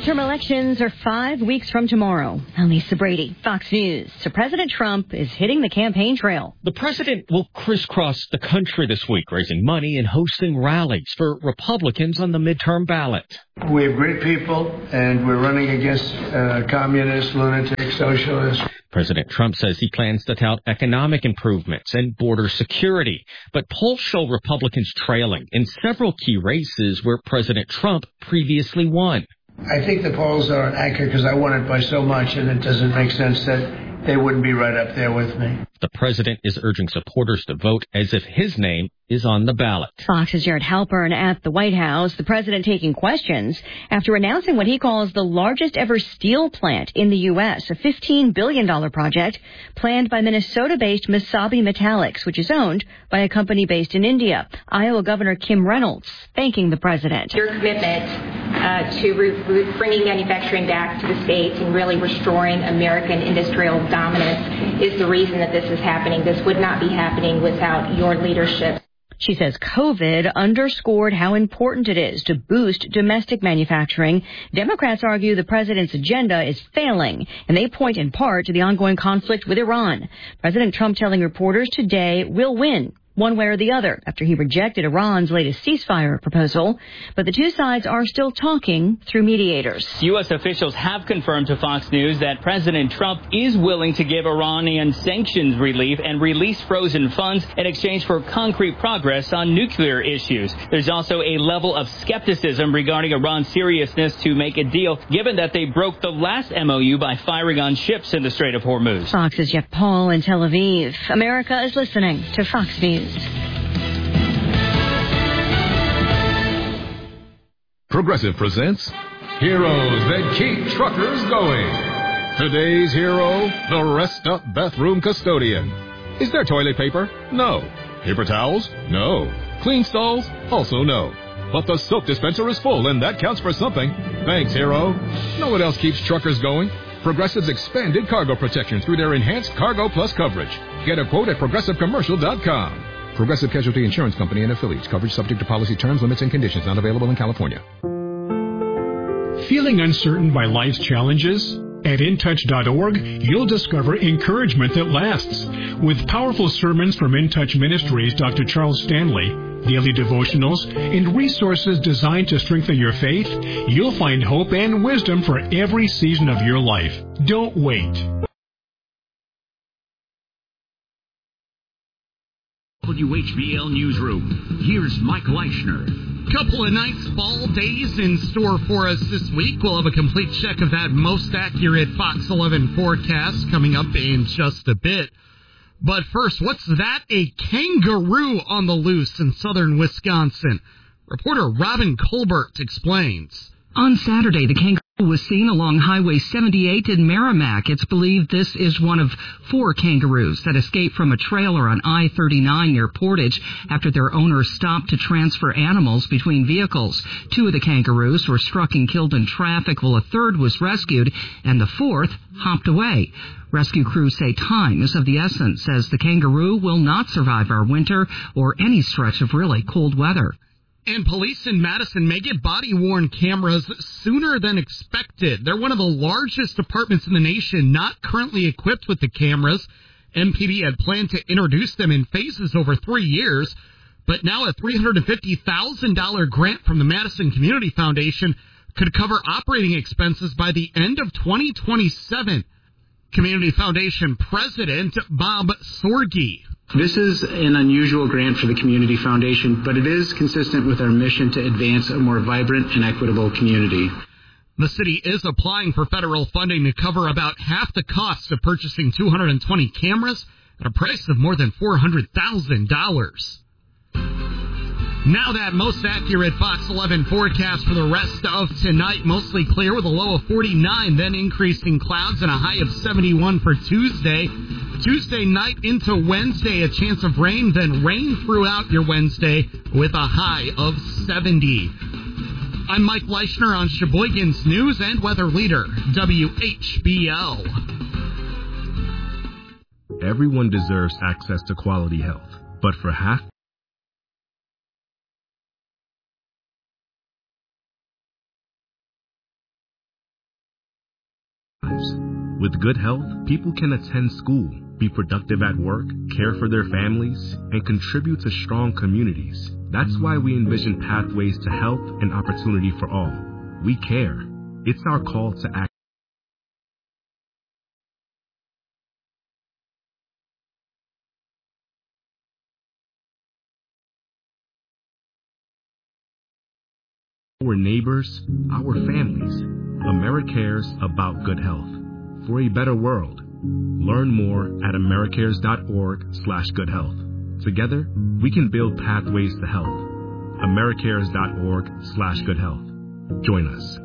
midterm elections are 5 weeks from tomorrow. I'm Lisa Brady, Fox News. So President Trump is hitting the campaign trail. The president will crisscross the country this week, raising money and hosting rallies for Republicans on the midterm ballot. We have great people, and we're running against communists, lunatics, socialists. President Trump says he plans to tout economic improvements and border security, but polls show Republicans trailing in several key races where President Trump previously won. I think the polls are accurate because I won it by so much, and it doesn't make sense that they wouldn't be right up there with me. The president is urging supporters to vote as if his name is on the ballot. Fox's Jared Halpern at the White House, the president taking questions after announcing what he calls the largest ever steel plant in the U.S., a $15 billion project planned by Minnesota-based Mesabi Metallics, which is owned by a company based in India. Iowa Governor Kim Reynolds thanking the president. Your commitment to bringing manufacturing back to the states and really restoring American industrial dominance is the reason that this is happening. This would not be happening without your leadership. She says COVID underscored how important it is to boost domestic manufacturing. Democrats argue the president's agenda is failing, and they point in part to the ongoing conflict with Iran. President Trump telling reporters today we'll win one way or the other after he rejected Iran's latest ceasefire proposal. But the two sides are still talking through mediators. U.S. officials have confirmed to Fox News that President Trump is willing to give Iranian sanctions relief and release frozen funds in exchange for concrete progress on nuclear issues. There's also a level of skepticism regarding Iran's seriousness to make a deal, given that they broke the last MOU by firing on ships in the Strait of Hormuz. Fox's Jeff Paul in Tel Aviv. America is listening to Fox News. Progressive presents Heroes That Keep Truckers Going. Today's hero, the Rest Up Bathroom Custodian. Is there toilet paper? No. Paper towels? No. Clean stalls? Also no. But the soap dispenser is full, and that counts for something. Thanks, hero. Know what else keeps truckers going? Progressive's expanded cargo protection through their enhanced Cargo Plus coverage. Get a quote at progressivecommercial.com. Progressive Casualty Insurance Company and affiliates. Coverage subject to policy terms, limits, and conditions. Not available in California. Feeling uncertain by life's challenges? At InTouch.org, you'll discover encouragement that lasts. With powerful sermons from InTouch Ministries' Dr. Charles Stanley, daily devotionals, and resources designed to strengthen your faith, you'll find hope and wisdom for every season of your life. Don't wait. WHBL Newsroom. Here's Mike Leischner. Couple of nice fall days in store for us this week. We'll have a complete check of that most accurate Fox 11 forecast coming up in just a bit. But first, what's that? A kangaroo on the loose in southern Wisconsin. Reporter Robin Colbert explains. On Saturday, the kangaroo was seen along Highway 78 in Merrimack. It's believed this is one of 4 kangaroos that escaped from a trailer on I-39 near Portage after their owners stopped to transfer animals between vehicles. 2 of the kangaroos were struck and killed in traffic, while a third was rescued, and the 4th hopped away. Rescue crews say time is of the essence, as the kangaroo will not survive our winter or any stretch of really cold weather. And police in Madison may get body-worn cameras sooner than expected. They're one of the largest departments in the nation not currently equipped with the cameras. MPD had planned to introduce them in phases over 3 years, but now a $350,000 grant from the Madison Community Foundation could cover operating expenses by the end of 2027. Community Foundation President Bob Sorge. This is an unusual grant for the Community Foundation, but it is consistent with our mission to advance a more vibrant and equitable community. The city is applying for federal funding to cover about half the cost of purchasing 220 cameras at a price of more than $400,000. Now that most accurate Fox 11 forecast for the rest of tonight. Mostly clear with a low of 49, then increasing clouds and a high of 71 for Tuesday. Tuesday night into Wednesday, a chance of rain, then rain throughout your Wednesday with a high of 70. I'm Mike Leischner on Sheboygan's News and Weather Leader, WHBL. Everyone deserves access to quality health, but for half lives. With good health, people can attend school, be productive at work, care for their families, and contribute to strong communities. That's why we envision pathways to health and opportunity for all. We care. It's our call to action. Our neighbors, our families. AmeriCares about good health. For a better world. Learn more at americares.org/goodhealth. Together, we can build pathways to health. americares.org/goodhealth. Join us.